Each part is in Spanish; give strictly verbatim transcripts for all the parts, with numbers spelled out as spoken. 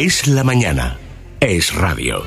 Es la mañana. Es radio.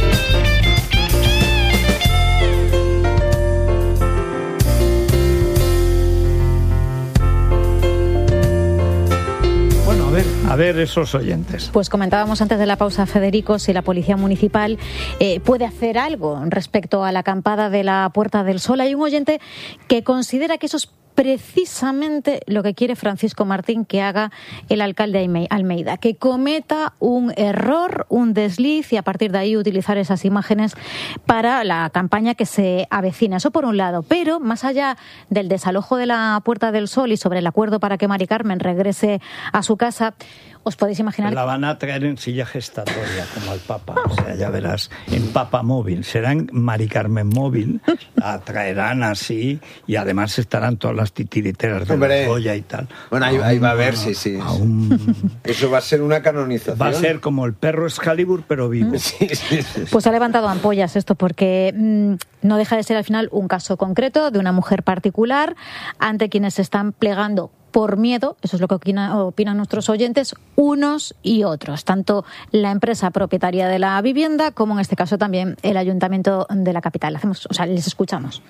Bueno, a ver, a ver esos oyentes. Pues comentábamos antes de la pausa, Federico, si la Policía Municipal eh, puede hacer algo respecto a la acampada de la Puerta del Sol. Hay un oyente que considera que eso es precisamente lo que quiere Francisco Martín que haga el alcalde Almeida, que cometa un error, un desliz y a partir de ahí utilizar esas imágenes para la campaña que se avecina. Eso por un lado, pero más allá del desalojo de la Puerta del Sol y sobre el acuerdo para que Mari Carmen regrese a su casa, os podéis imaginar... La van a traer en silla gestatoria, como al Papa. O sea, ya verás, en Papa Móvil. Serán Mari Carmen Móvil, la traerán así, y además estarán todas las titiriteras de Hombre. la Goya y tal. Bueno, ahí, ahí va a ver, sí, sí. Un... Eso va a ser una canonización. Va a ser como el perro Excalibur, pero vivo. Sí, sí, sí. Pues ha levantado ampollas esto, porque mmm, no deja de ser al final un caso concreto de una mujer particular ante quienes se están plegando por miedo, eso es lo que opina, opinan nuestros oyentes, unos y otros, tanto la empresa propietaria de la vivienda como en este caso también el ayuntamiento de la capital. Hacemos, o sea, les escuchamos.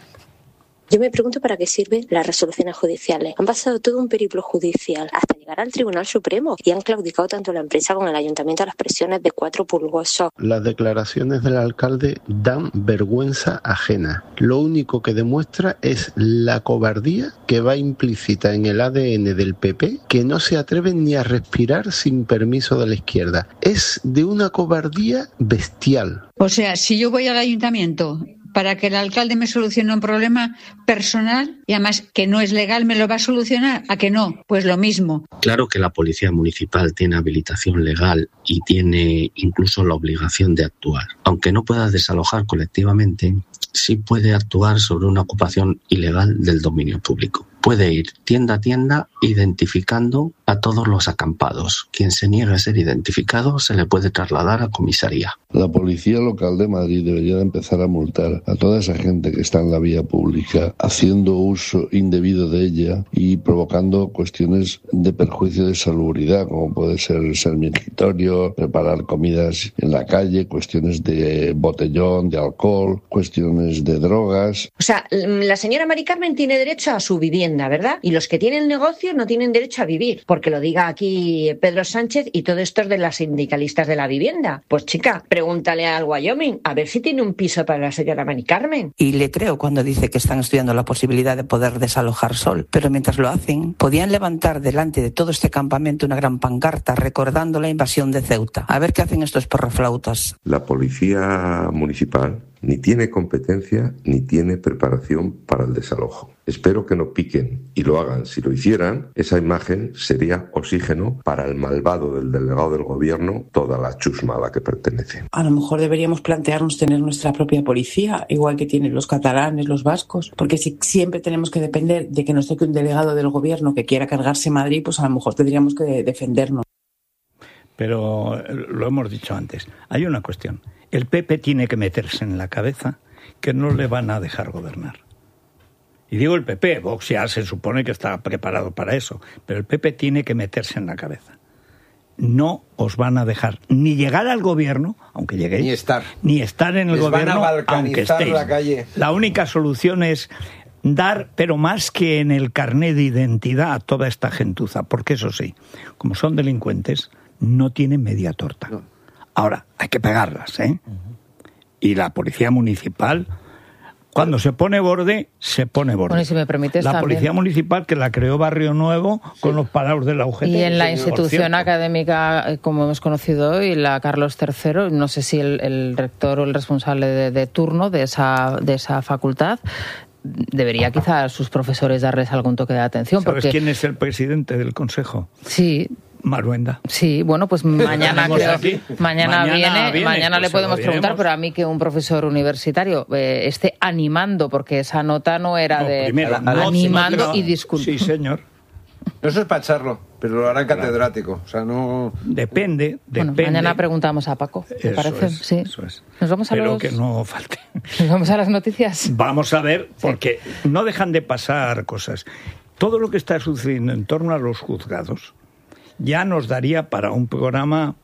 Yo me pregunto para qué sirven las resoluciones judiciales. Han pasado todo un periplo judicial hasta llegar al Tribunal Supremo y han claudicado tanto la empresa como el ayuntamiento a las presiones de cuatro pulgosos. Las declaraciones del alcalde dan vergüenza ajena. Lo único que demuestra es la cobardía que va implícita en el A D N del P P, que no se atreven ni a respirar sin permiso de la izquierda. Es de una cobardía bestial. O sea, si yo voy al ayuntamiento para que el alcalde me solucione un problema personal y además que no es legal, ¿me lo va a solucionar? ¿A que no? Pues lo mismo. Claro que la Policía Municipal tiene habilitación legal y tiene incluso la obligación de actuar. Aunque no pueda desalojar colectivamente, sí puede actuar sobre una ocupación ilegal del dominio público. Puede ir tienda a tienda identificando a todos los acampados. Quien se niegue a ser identificado se le puede trasladar a comisaría. La Policía Local de Madrid debería de empezar a multar a toda esa gente que está en la vía pública haciendo uso indebido de ella y provocando cuestiones de perjuicio de salubridad, como puede ser el ser mingitorio, preparar comidas en la calle, cuestiones de botellón, de alcohol, cuestiones de drogas. O sea, la señora Mari Carmen tiene derecho a su vivienda, ¿verdad? Y los que tienen negocio no tienen derecho a vivir, porque lo diga aquí Pedro Sánchez y todo esto es de las sindicalistas de la vivienda. Pues chica, pregúntale al Wyoming a ver si tiene un piso para la señora Mari Carmen. Y le creo cuando dice que están estudiando la posibilidad de poder desalojar Sol, pero mientras lo hacen, podían levantar delante de todo este campamento una gran pancarta recordando la invasión de Ceuta. A ver qué hacen estos perroflautas. La Policía Municipal ni tiene competencia ni tiene preparación para el desalojo. Espero que no piquen y lo hagan. Si lo hicieran, esa imagen sería oxígeno para el malvado del delegado del gobierno, toda la chusma a la que pertenece. A lo mejor deberíamos plantearnos tener nuestra propia policía, igual que tienen los catalanes, los vascos, porque si siempre tenemos que depender de que nos toque un delegado del gobierno que quiera cargarse Madrid, pues a lo mejor tendríamos que defendernos. Pero lo hemos dicho antes, hay una cuestión. El P P tiene que meterse en la cabeza que no le van a dejar gobernar. Y digo el P P, Vox ya se supone que está preparado para eso, pero el P P tiene que meterse en la cabeza. No os van a dejar ni llegar al gobierno, aunque lleguéis, ni estar, ni estar en el Les gobierno, van a aunque estéis. La calle. La única solución es dar, pero más que en el carné de identidad, a toda esta gentuza, porque eso sí, como son delincuentes, no tienen media torta. No. Ahora, hay que pegarlas, ¿eh? Uh-huh. Y la Policía Municipal, cuando se pone borde, se pone borde. Bueno, y si me permites, la también. Policía Municipal, que la creó Barrio Nuevo, sí, con los parados de la U G T. Y en la institución académica, como hemos conocido hoy, la Carlos tercero, no sé si el, el rector o el responsable de, de turno de esa, de esa facultad debería quizá a sus profesores darles algún toque de atención. ¿Sabes porque... quién es el presidente del Consejo? Sí. Maruenda. Sí, bueno, pues mañana creo, mañana, mañana viene, viene, mañana pues le podemos lo preguntar, pero a mí que un profesor universitario eh, esté animando, porque esa nota no era no, de primero, no, animando no, y disculpando. Sí, señor. Eso es para echarlo, pero lo harán catedrático. O sea, no. Depende, bueno, depende. Mañana preguntamos a Paco, ¿te eso parece? Es, sí. Eso es. Nos vamos a pero los... que no falte. Nos vamos a las noticias. Vamos a ver, porque sí, no dejan de pasar cosas. Todo lo que está sucediendo en torno a los juzgados ya nos daría para un programa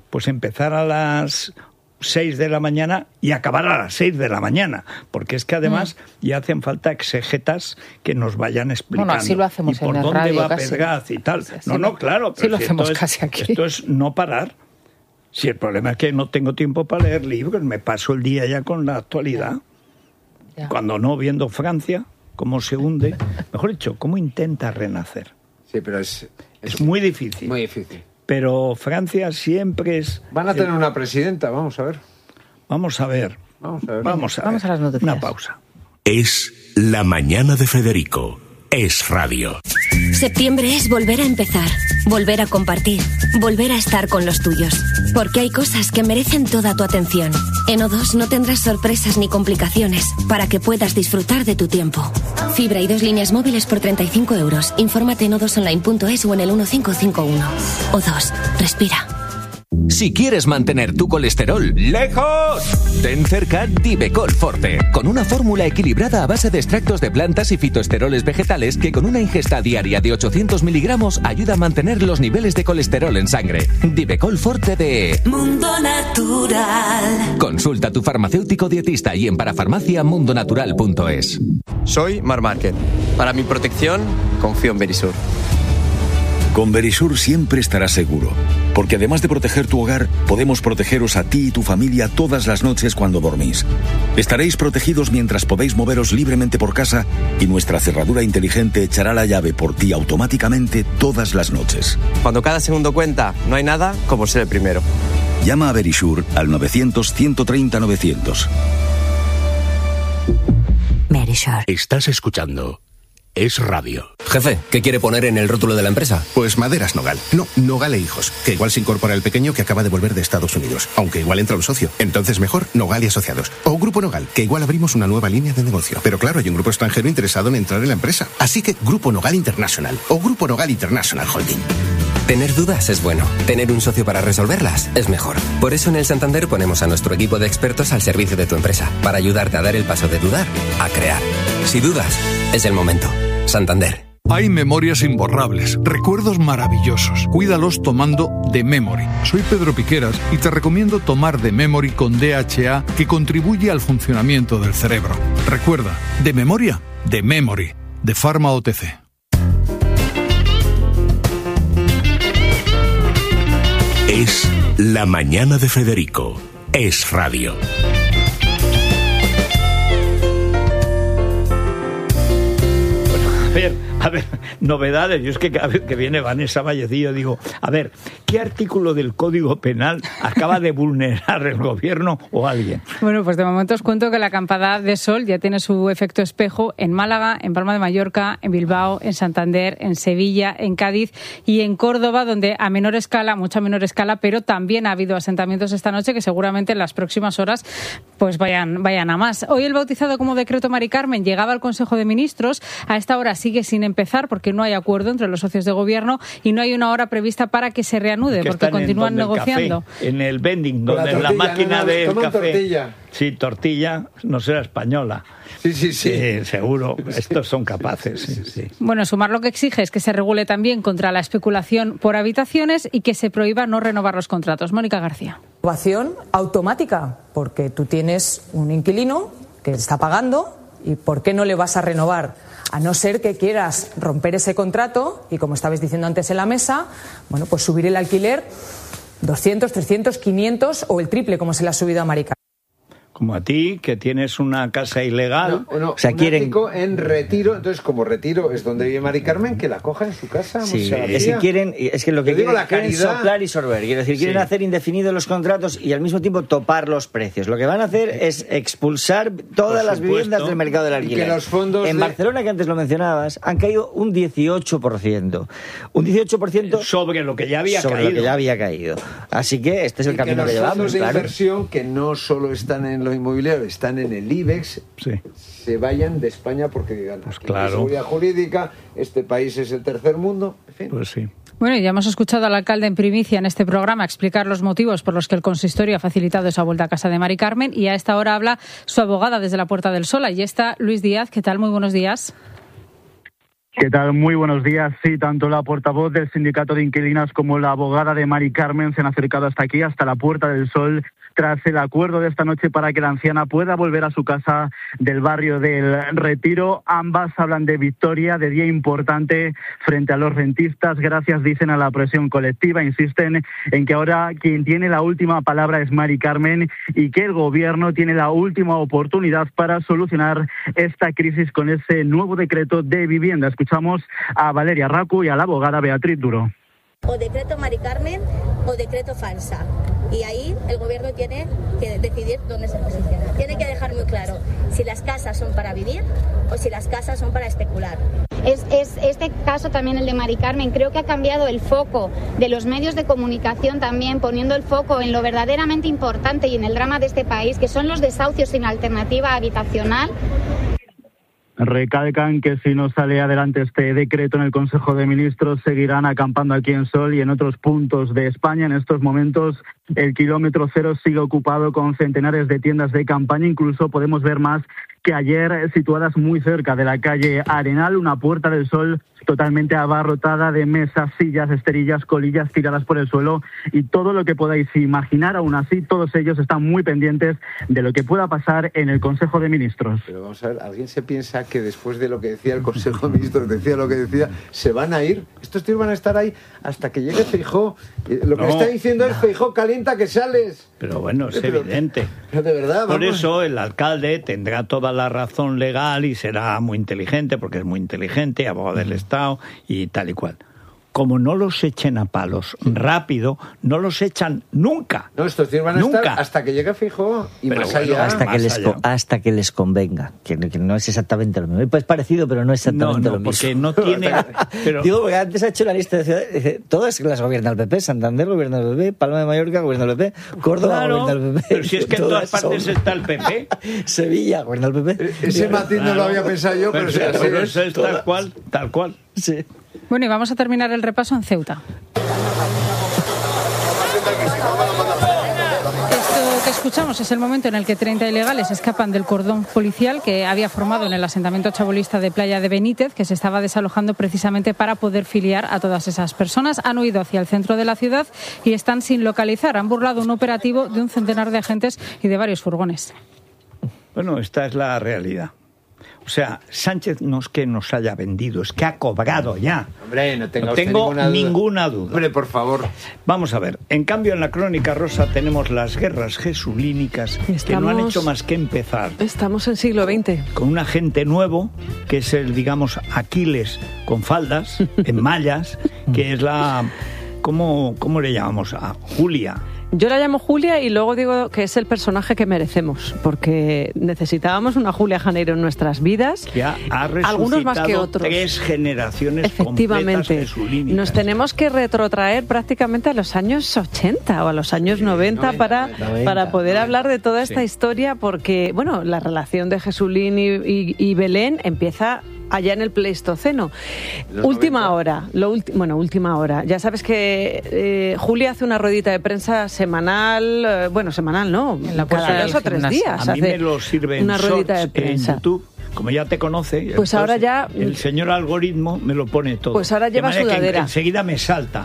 pues empezar a las seis de la mañana y acabar a las seis de la mañana, porque es que además mm. ya hacen falta exegetas que nos vayan explicando. Bueno, así lo hacemos y por en el dónde radio va casi. Pedraz y tal. Sí, no, sí, no, claro. Sí pero lo si hacemos esto casi es, aquí. Esto es no parar. Si el problema es que no tengo tiempo para leer libros, me paso el día ya con la actualidad. Ya. Cuando no, viendo Francia, cómo se hunde, mejor dicho, cómo intenta renacer. Sí, pero es... Es, es muy difícil. Muy difícil. Pero Francia siempre es... Van a tener el... una presidenta, vamos a ver. Vamos a ver. Vamos a ver. Vamos a, ver. Vamos a las noticias. Una pausa. Es La Mañana de Federico. Es radio. Septiembre es volver a empezar, volver a compartir, volver a estar con los tuyos. Porque hay cosas que merecen toda tu atención. En O dos no tendrás sorpresas ni complicaciones para que puedas disfrutar de tu tiempo. Fibra y dos líneas móviles por treinta y cinco euros. Infórmate en o dos online punto es o en el uno cinco cinco uno. O dos. Respira. Si quieres mantener tu colesterol lejos, ten cerca Divecol Forte, con una fórmula equilibrada a base de extractos de plantas y fitoesteroles vegetales que con una ingesta diaria de ochocientos miligramos ayuda a mantener los niveles de colesterol en sangre. Divecol Forte de Mundo Natural. Consulta a tu farmacéutico dietista y en parafarmacia mundo natural punto es. Soy Mar Márquez. Para mi protección, confío en Verisur. Con Verisur siempre estarás seguro, porque además de proteger tu hogar, podemos protegeros a ti y tu familia todas las noches cuando dormís. Estaréis protegidos mientras podéis moveros libremente por casa y nuestra cerradura inteligente echará la llave por ti automáticamente todas las noches. Cuando cada segundo cuenta, no hay nada como ser el primero. Llama a Verisur al novecientos, ciento treinta, novecientos. Verisur. Estás escuchando Es radio. Jefe, ¿qué quiere poner en el rótulo de la empresa? Pues Maderas Nogal. No, Nogal e Hijos. Que igual se incorpora el pequeño que acaba de volver de Estados Unidos. Aunque igual entra un socio. Entonces mejor Nogal y Asociados. O Grupo Nogal, que igual abrimos una nueva línea de negocio. Pero claro, hay un grupo extranjero interesado en entrar en la empresa. Así que Grupo Nogal International. O Grupo Nogal International Holding. Tener dudas es bueno. Tener un socio para resolverlas es mejor. Por eso en el Santander ponemos a nuestro equipo de expertos al servicio de tu empresa. Para ayudarte a dar el paso de dudar a crear. Si dudas, es el momento. Santander. Hay memorias imborrables, recuerdos maravillosos. Cuídalos tomando The Memory. Soy Pedro Piqueras y te recomiendo tomar The Memory con D H A, que contribuye al funcionamiento del cerebro. Recuerda, de memoria, The Memory, de Pharma O T C. Es La Mañana de Federico. Es radio. A ver, a ver, novedades. Yo es que cada vez que viene Vanessa Vallecillo digo, a ver, ¿qué artículo del Código Penal acaba de vulnerar el gobierno o alguien? Bueno, pues de momento os cuento que la acampada de sol ya tiene su efecto espejo en Málaga, en Palma de Mallorca, en Bilbao, en Santander, en Sevilla, en Cádiz y en Córdoba, donde a menor escala, mucha menor escala, pero también ha habido asentamientos esta noche que seguramente en las próximas horas pues vayan, vayan a más. Hoy el bautizado como decreto Mari Carmen llegaba al Consejo de Ministros. A esta hora sigue sin empezar porque no hay acuerdo entre los socios de gobierno y no hay una hora prevista para que se reanude, porque continúan en negociando. Café, en el vending, donde la, tortilla, la máquina no, no, del café. Tortilla. Sí, tortilla, no será española. Sí, sí, sí. Sí, seguro. Estos son capaces. Sí, sí. Bueno, Sumar lo que exige es que se regule también contra la especulación por habitaciones y que se prohíba no renovar los contratos. Mónica García. Renovación automática, porque tú tienes un inquilino que está pagando y ¿por qué no le vas a renovar? A no ser que quieras romper ese contrato y, como estabais diciendo antes en la mesa, bueno, pues subir el alquiler doscientos, trescientos, quinientos o el triple, como se le ha subido a Mari Carmen. Como a ti, que tienes una casa ilegal. No, no, o sea, un quieren... ático en Retiro. Entonces, como Retiro es donde vive Mari Carmen, que la coja en su casa. Sí, es que quieren, es que lo que quieren, quieren soplar y sorber. Quiero decir, quieren sí. hacer indefinidos los contratos y al mismo tiempo topar los precios. Lo que van a hacer es expulsar todas las viviendas del mercado del alquiler. Y que los fondos en de... Barcelona, que antes lo mencionabas, han caído un dieciocho por ciento. Un dieciocho por ciento sobre lo que ya había sobre caído. lo que ya había caído. Así que este es el y camino que, que llevamos. Los fondos de claro. inversión, que no solo están en lo inmobiliario, están en el IBEX, sí. se vayan de España porque digan, pues claro. seguridad jurídica, este país es el tercer mundo, en fin. Pues sí. Bueno, ya hemos escuchado al alcalde en primicia en este programa explicar los motivos por los que el consistorio ha facilitado esa vuelta a casa de Mari Carmen y a esta hora habla su abogada desde la Puerta del Sol. Allí está Luis Díaz. ¿Qué tal? Muy buenos días. ¿Qué tal? Muy buenos días. Sí, tanto la portavoz del sindicato de inquilinas como la abogada de Mari Carmen se han acercado hasta aquí, hasta la Puerta del Sol, tras el acuerdo de esta noche para que la anciana pueda volver a su casa del barrio del Retiro. Ambas hablan de victoria, de día importante frente a los rentistas. Gracias, dicen, a la presión colectiva. Insisten en que ahora quien tiene la última palabra es Mari Carmen y que el gobierno tiene la última oportunidad para solucionar esta crisis con ese nuevo decreto de vivienda. Escuchamos a Valeria Racu y a la abogada Beatriz Duro. O decreto Mari Carmen o decreto falsa. Y ahí el gobierno tiene que decidir dónde se posiciona. Tiene que dejar muy claro si las casas son para vivir o si las casas son para especular. Es, es este caso también, el de Mari Carmen, creo que ha cambiado el foco de los medios de comunicación también, poniendo el foco en lo verdaderamente importante y en el drama de este país, que son los desahucios sin alternativa habitacional. Recalcan que si no sale adelante este decreto en el Consejo de Ministros, seguirán acampando aquí en Sol y en otros puntos de España. En estos momentos el kilómetro cero sigue ocupado con centenares de tiendas de campaña. Incluso podemos ver más que ayer, situadas muy cerca de la calle Arenal, una Puerta del Sol totalmente abarrotada de mesas, sillas, esterillas, colillas tiradas por el suelo y todo lo que podáis imaginar. Aún así, todos ellos están muy pendientes de lo que pueda pasar en el Consejo de Ministros. Pero vamos a ver, ¿alguien se piensa que después de lo que decía el Consejo de Ministros, decía lo que decía, se van a ir? Estos tíos van a estar ahí hasta que llegue Feijóo. Lo que no, está diciendo no. es Feijóo, calienta que sales. Pero bueno, es pero, evidente. Pero de verdad, Por vamos. eso el alcalde tendrá toda la razón legal y será muy inteligente, porque es muy inteligente, abogado del Estado y tal y cual. Como no los echen a palos rápido, no los echan nunca. No, estos tíos van a nunca. estar hasta que llegue Feijóo y pero más bueno, allá. Hasta, más que les allá. hasta que les convenga, que, que no es exactamente lo mismo. Pues parecido, pero no es exactamente no, no, lo mismo. Porque no tiene... pero... Digo, porque antes ha hecho la lista de ciudades, dice, todas las gobierna el P P, Santander gobierna el P P, Palma de Mallorca gobierna el P P, Córdoba claro, gobierna el P P. Pero si es que en todas partes son... está el P P. Sevilla gobierna el P P. Ese matiz no lo había pensado yo, pero, pero, pero, pero eso es todas. tal cual, tal cual. Sí. Bueno, y vamos a terminar el repaso en Ceuta. Esto que escuchamos es el momento en el que treinta ilegales escapan del cordón policial que había formado en el asentamiento chabolista de Playa de Benítez, que se estaba desalojando precisamente para poder filiar a todas esas personas. Han huido hacia el centro de la ciudad y están sin localizar. Han burlado un operativo de un centenar de agentes y de varios furgones. Bueno, esta es la realidad. O sea, Sánchez no es que nos haya vendido, es que ha cobrado ya. Hombre, no, tenga no usted tengo ninguna duda. ninguna duda. Hombre, por favor. Vamos a ver, en cambio en la Crónica Rosa tenemos las guerras jesulínicas Estamos... que no han hecho más que empezar. Estamos en siglo veinte. Con un agente nuevo, que es el, digamos, Aquiles con faldas, en mallas, que es la... ¿Cómo, cómo le llamamos? A Julia. Yo la llamo Julia y luego digo que es el personaje que merecemos, porque necesitábamos una Julia Janeiro en nuestras vidas. Que ha, ha algunos más que otros. Tres generaciones Efectivamente. Efectivamente. Nos tenemos que retrotraer prácticamente a los años ochenta o a los años noventa, noventa para, noventa, para poder noventa. hablar de toda esta sí. historia, porque bueno, la relación de Jesulín y, y, y Belén empieza allá en el Pleistoceno. Última noventa. hora, lo ulti- bueno, última hora. Ya sabes que eh, Julia hace una ruedita de prensa semanal, eh, bueno, semanal no, en la cada dos o tres días. A mí hace me lo sirven una ruedita de prensa en YouTube. Como ya te conoce, pues ahora ya el señor algoritmo me lo pone todo. Pues ahora lleva sudadera. Enseguida me salta.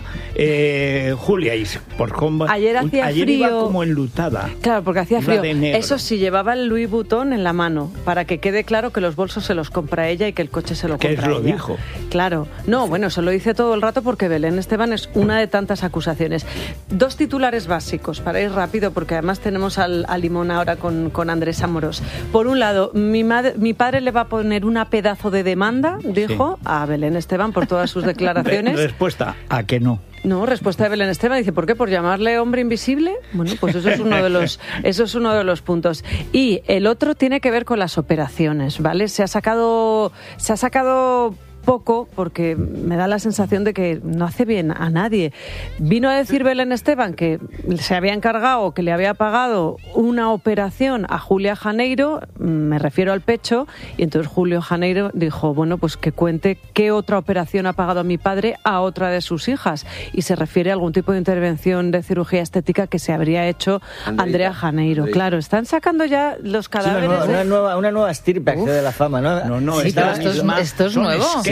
Eh, Julia, y por cómo, ayer hacía ayer frío. Iba como enlutada. Claro, porque hacía frío. Eso sí, llevaba el Louis Vuitton en la mano, para que quede claro que los bolsos se los compra ella y que el coche se lo compra ella. ¿Qué lo dijo? Claro. No, bueno, se lo dice todo el rato porque Belén Esteban es una de tantas acusaciones. Dos titulares básicos, para ir rápido, porque además tenemos al, al limón ahora con, con Andrés Amorós. Por un lado, mi, madre, mi padre le va a poner una pedazo de demanda, dijo, sí. a Belén Esteban por todas sus declaraciones. Respuesta, a que no. No, respuesta de Belén Esteban dice, ¿por qué? ¿Por llamarle hombre invisible? Bueno, pues eso es uno de los, eso es uno de los puntos. Y el otro tiene que ver con las operaciones, ¿vale? Se ha sacado, se ha sacado poco, porque me da la sensación de que no hace bien a nadie. Vino a decir Belén Esteban que se había encargado, que le había pagado una operación a Julia Janeiro, me refiero al pecho, y entonces Julio Janeiro dijo, bueno, pues que cuente qué otra operación ha pagado a mi padre a otra de sus hijas, y se refiere a algún tipo de intervención de cirugía estética que se habría hecho Andreita, Andrea Janeiro. Andreita. Claro, están sacando ya los cadáveres. Sí, una, nueva, de... una nueva una nueva estirpe de la fama, ¿no? No, no, sí, está, pero esto es, más, esto es nuevo. Sí,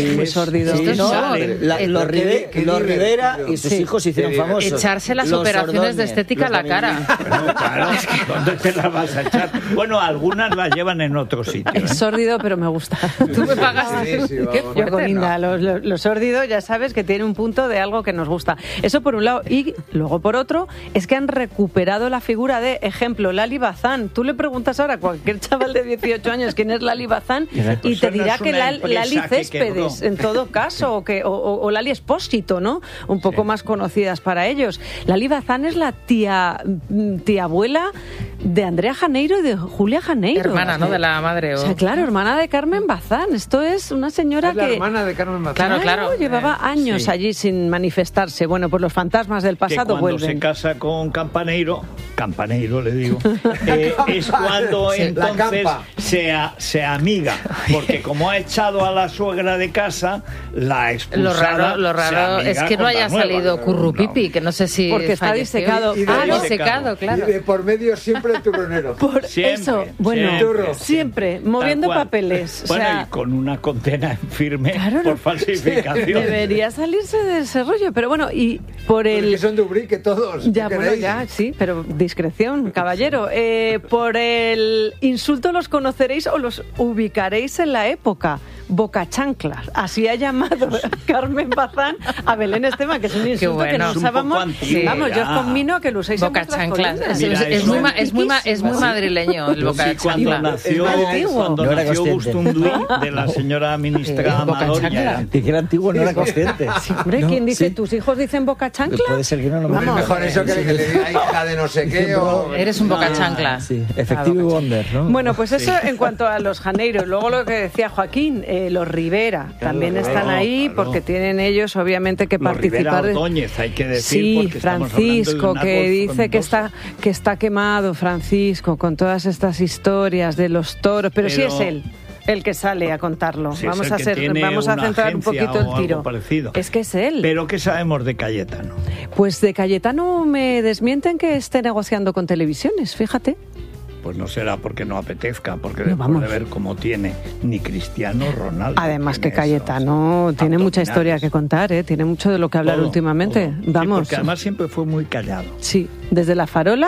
es muy sórdido. Sí, no, la, los Rivera, los Rivera y sus sí. hijos se hicieron famosos. Echarse las los operaciones Ordóñez, de estética a la cara. Bueno, claro, ¿dónde te las vas a echar? Bueno, algunas las llevan en otro sitio. ¿eh? Es sórdido, pero me gusta. Tú me pagas. Sí, sí, sí, Qué fuerte, con Linda, ¿no? Lo, lo, lo sórdido ya sabes que tiene un punto de algo que nos gusta. Eso por un lado. Y luego por otro, es que han recuperado la figura de, ejemplo, Lali Bazán. Tú le preguntas ahora a cualquier chaval de dieciocho años quién es Lali Bazán y te dirá no que Lali, Lali Céspedes, que en todo caso, o, que, o, o Lali Espósito, ¿no? Un poco sí. más conocidas para ellos. Lali Bazán es la tía, tía abuela de Andrea Janeiro y de Julia Janeiro. Hermana, ¿no? De la madre. O... o sea, claro, hermana de Carmen Bazán. Esto es una señora es la que... hermana de Carmen Bazán. Claro, claro. claro llevaba eh, años sí. allí sin manifestarse. Bueno, pues los fantasmas del pasado que cuando vuelven. Se casa con Campaneiro, Campaneiro le digo, eh, es cuando sí, entonces se, a, se amiga, porque como ha echado a la suegra de casa, la expulsada. Lo raro, lo raro es que no haya salido nueva, Currupipi, no. que no sé si porque está disecado. Y, y ah, disecado, claro. Y de por medio siempre el turronero. Por siempre, eso, bueno, siempre, siempre moviendo papeles. Bueno, o sea, y con una condena en firme claro, por falsificación. Debería salirse de ese rollo, pero bueno, y por el... Porque son de Ubrique todos. Ya, bueno, ya, sí, pero discreción, caballero. Eh, por el insulto los conoceréis o los ubicaréis en la época. Bocachanclas. Así ha llamado Carmen Bazán a Belén Esteban, que es un insulto bueno. que no usábamos. Sí. Vamos, yo os conmino a que lo uséis Bocachanclas. Es, es, es, muy, es, muy, es muy madrileño el bocachancla. Cuando nació, cuando no nació Bustunduy, de la señora ministra Amador, ya era antiguo, no era consciente. Sí, hombre, ¿quién no, dice? Sí. ¿Tus hijos dicen bocachancla? Puede ser que no lo Vamos, mejor eso que, que le diga hija de no sé qué o... Eres un bocachancla. Sí, efectivo y wonder, ¿no? Bueno, pues eso sí. en cuanto a los Janeiro. Luego lo que decía Joaquín, eh, los Rivera claro, también claro, están ahí claro. porque tienen ellos obviamente que los participar. Rivera Ordóñez, hay que decir, sí, Francisco, que dice que está, que está quemado, Francisco, con todas estas historias de los toros, pero, pero sí es él el que sale a contarlo. Si vamos a hacer, vamos a centrar un poquito el tiro. Es que es él. Pero ¿qué sabemos de Cayetano? Pues de Cayetano me desmienten que esté negociando con televisiones, fíjate. Pues no será porque no apetezca, porque no, después de ver cómo tiene ni Cristiano Ronaldo. Además que Cayetano esos, tiene mucha historia que contar, ¿eh? Tiene mucho de lo que hablar todo, últimamente. Todo. Vamos. Sí, porque además siempre fue muy callado. Sí, desde la farola,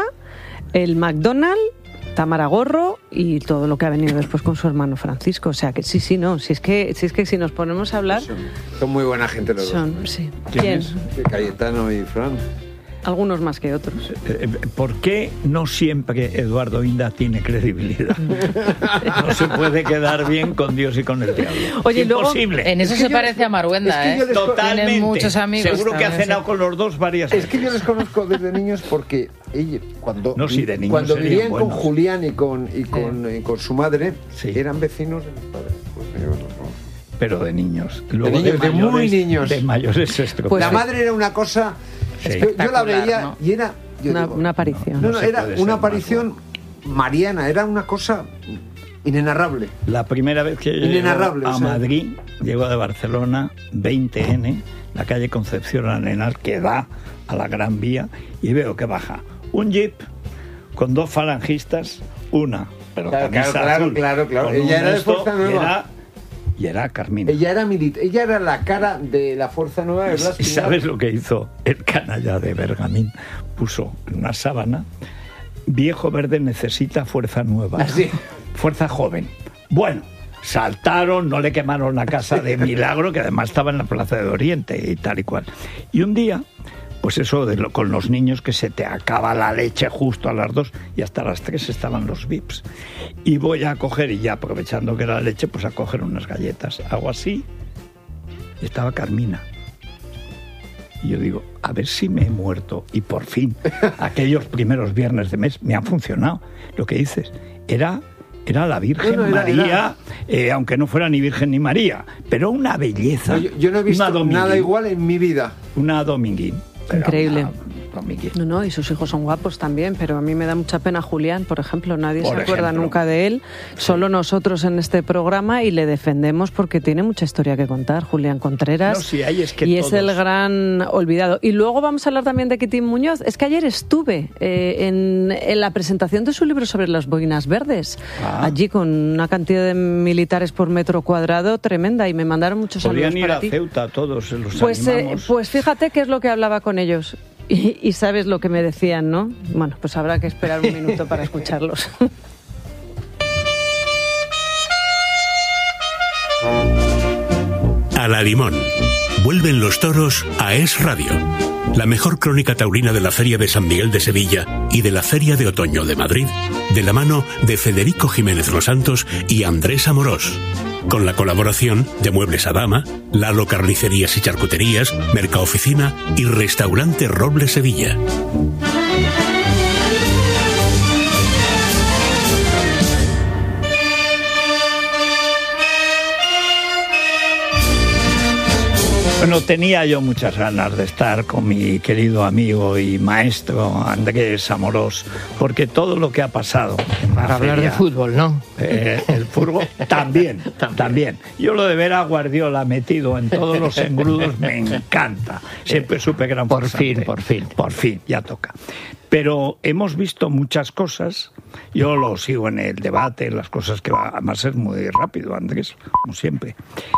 el McDonald's, Tamara Gorro y todo lo que ha venido después con su hermano Francisco. O sea que sí, sí, no. Si es que, si es que si nos ponemos a hablar... Son, son muy buena gente los son, dos. Sí. ¿Quién? ¿Quién? Cayetano y Fran. Algunos más que otros. ¿Por qué no siempre Eduardo Inda tiene credibilidad? No se puede quedar bien con Dios y con el diablo. Oye, es imposible. Luego, en eso es se parece les, a Maruenda, es que ¿eh? Totalmente. Tienen muchos amigos. Seguro que ha cenado sí. con los dos varias veces. Es que yo les conozco desde niños porque ellos, cuando, no, sí, de niños cuando vivían buenos. con Julián y con, y con, sí. y con su madre, sí. eran vecinos de mis padres. Pues, yo, no, no. Pero de niños. Luego de, niños, de, mayores, de muy niños. De mayores estropeados. Pues la madre era una cosa... Sí. Yo, yo la veía ¿no? y era... Una, digo, una aparición. No, no, no era una aparición mariana, era una cosa inenarrable. La primera vez que llego a o sea. Madrid, llego de Barcelona, veinte ene, la calle Concepción Arenal, que da a la Gran Vía, y veo que baja un jeep con dos falangistas, una, pero claro, claro, claro, azul, claro, claro. Ella era de Fuerza Nueva. Y era, y era Carmina. Ella era milita, ella era la cara de la Fuerza Nueva de Blas. ¿Y sabes lo que hizo el canalla de Bergamín? Puso en una sábana: viejo verde necesita fuerza nueva. ¿Así? Fuerza joven. Bueno, saltaron, no le quemaron la casa de milagro, que además estaba en la Plaza de Oriente y tal y cual. Y un día, pues eso de lo, con los niños, que se te acaba la leche justo a las dos y hasta las tres estaban los V I Ps. Y voy a coger, y ya aprovechando que era la leche, pues a coger unas galletas. Hago así y estaba Carmina. Y yo digo, a ver si me he muerto. Y por fin, aquellos primeros viernes de mes me han funcionado. Lo que dices, era... Era la Virgen no, no, María, era... Eh, aunque no fuera ni Virgen ni María, pero una belleza. No, yo, yo no he visto nada igual en mi vida. Una dominguín. Increíble. Una, con Miki. No, no, y sus hijos son guapos también, pero a mí me da mucha pena Julián, por ejemplo. Nadie Por se acuerda ejemplo. nunca de él, solo nosotros en este programa, y le defendemos porque tiene mucha historia que contar, Julián Contreras. No, sí, hay, es que y todos. es el gran olvidado. Y luego vamos a hablar también de Quitín Muñoz. Es que ayer estuve eh, en, en la presentación de su libro sobre las boinas verdes, Ah. allí con una cantidad de militares por metro cuadrado tremenda, y me mandaron muchos saludos Podrían ir para a ti. Ceuta todos, los Pues, eh, animamos. pues fíjate qué es lo que hablaba con ellos. Y, y sabes lo que me decían, ¿no? Bueno, pues habrá que esperar un minuto para escucharlos. A la Limón. Vuelven los toros a Es Radio. La mejor crónica taurina de la Feria de San Miguel de Sevilla y de la Feria de Otoño de Madrid, de la mano de Federico Jiménez Los Santos y Andrés Amorós. Con la colaboración de Muebles Adama, Lalo Carnicerías y Charcuterías, Mercaoficina y Restaurante Roble Sevilla. Bueno, tenía yo muchas ganas de estar con mi querido amigo y maestro Andrés Amorós, porque todo lo que ha pasado en la Para hablar feria, de fútbol, ¿no? Eh, el fútbol también, también. Yo lo de ver a Guardiola metido en todos los engrudos me encanta. Siempre supe que era un Por farsante. fin, por fin. Por fin, ya toca. Pero hemos visto muchas cosas. Yo lo sigo en el debate, las cosas que va, además es muy rápido, Andrés, como siempre.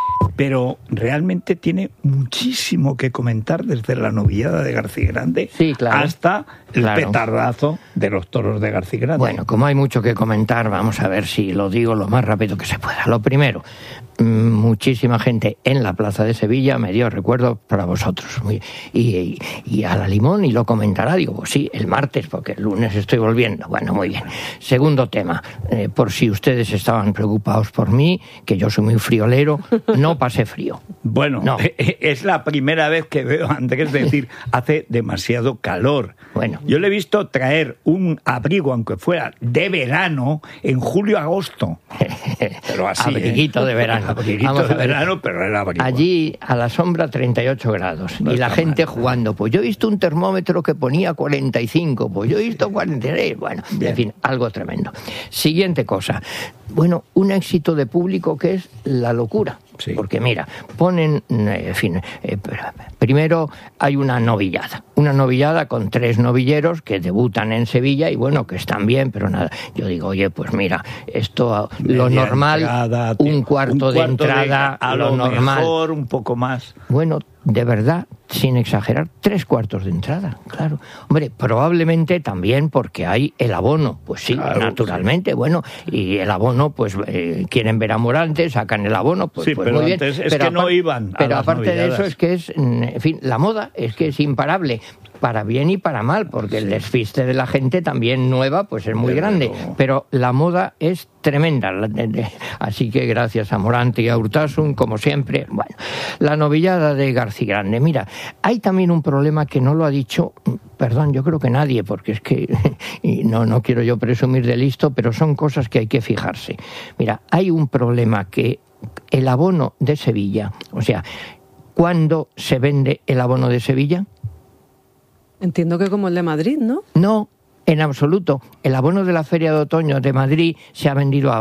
Pero realmente tiene muchísimo que comentar desde la novillada de García Grande Sí, claro. hasta el Claro. petardazo de los toros de García Grande. Bueno, como hay mucho que comentar, vamos a ver si lo digo lo más rápido que se pueda. Lo primero, mm, muchísima gente en la Plaza de Sevilla me dio recuerdo para vosotros. Muy- y, y, y a la Limón, y lo comentará, digo, pues sí, el martes, porque el lunes estoy volviendo. Bueno, muy bien. Segundo tema, eh, por si ustedes estaban preocupados por mí, que yo soy muy friolero, no pasé frío. Bueno, No. es la primera vez que veo a Andrés decir hace demasiado calor. Bueno. Yo le he visto traer un abrigo, aunque fuera de verano, en julio-agosto. Pero así, Abriguito ¿eh? de verano. Abriguito Vamos de a ver. verano, pero era abrigo. Allí a la sombra treinta y ocho grados No y la está gente mal. jugando. Pues yo he visto un termómetro que ponía cuarenta y cinco, pues yo he visto cuarenta y seis. Bueno, Bien. en fin, algo tremendo. Siguiente cosa. Bueno, un éxito de público que es la locura. Sí. Porque mira, ponen, eh, en fin, eh, primero hay una novillada. Una novillada con tres novilleros que debutan en Sevilla y bueno, que están bien, pero nada. Yo digo, oye, pues mira, esto, lo Media normal, entrada, un cuarto, un de entrada, a lo, lo normal. mejor un poco más. Bueno, de verdad, sin exagerar, tres cuartos de entrada, claro. Hombre, probablemente también porque hay el abono, pues sí, Claro, naturalmente, bueno, y el abono, pues eh, quieren ver a Morante, sacan el abono, pues, Sí, pues pero muy bien. antes es que no apar- iban a Pero las aparte de novilladas. eso es que es, mm, en fin, la moda es que es imparable. Para bien y para mal, porque el despiste de la gente también nueva, pues es muy Pero- grande. Pero la moda es tremenda. La- de- de- Así que gracias a Morante y a Urtasun, como siempre. Bueno, la novillada de García Grande. Mira, hay también un problema que no lo ha dicho, perdón, yo creo que nadie, porque es que, y no, no quiero yo presumir de listo, pero son cosas que hay que fijarse. Mira, hay un problema que el abono de Sevilla, o sea, ¿cuándo se vende el abono de Sevilla? Entiendo que como el de Madrid, ¿no? No, en absoluto. El abono de la Feria de Otoño de Madrid se ha vendido a